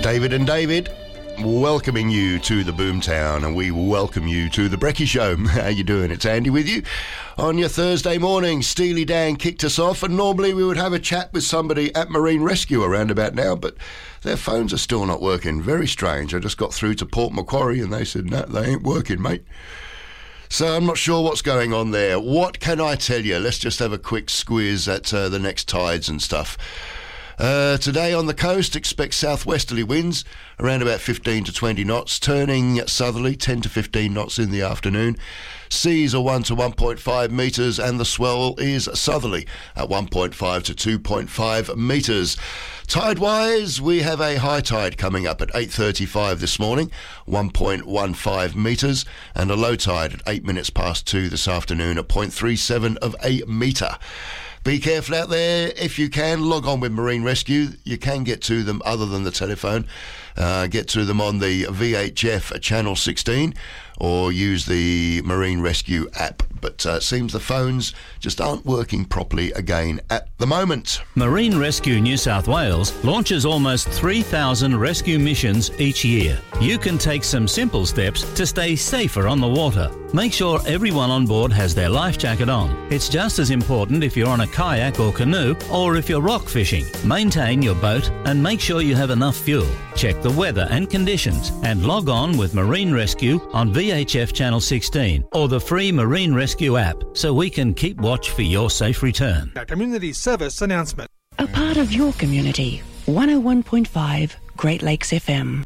David and David, welcoming you to the Boomtown, and we welcome you to the Brekkie Show. How you doing? It's Andy with you on your Thursday morning. Steely Dan kicked us off, and normally we would have a chat with somebody at Marine Rescue around about now, but their phones are still not working. Very strange. I just got through to Port Macquarie and they said, no, they ain't working, mate. So I'm not sure what's going on there. What can I tell you? Let's just have a quick squiz at the next tides and stuff. Today on the coast, expect southwesterly winds around about 15 to 20 knots, turning southerly 10 to 15 knots in the afternoon. Seas are 1 to 1.5 metres and the swell is southerly at 1.5 to 2.5 metres. Tide-wise, we have a high tide coming up at 8:35 this morning, 1.15 metres, and a low tide at 8 minutes past 2 this afternoon at 0.37 of a metre. Be careful out there. If you can, log on with Marine Rescue. You can get to them other than the telephone. Get to them on the VHF Channel 16 or use the Marine Rescue app. But it seems the phones just aren't working properly again at the moment. Marine Rescue New South Wales launches almost 3,000 rescue missions each year. You can take some simple steps to stay safer on the water. Make sure everyone on board has their life jacket on. It's just as important if you're on a kayak or canoe or if you're rock fishing. Maintain your boat and make sure you have enough fuel. Check the weather and conditions and log on with Marine Rescue on VHF Channel 16 or the free Marine Rescue app so we can keep watch for your safe return. A community service announcement. A part of your community. 101.5 Great Lakes FM.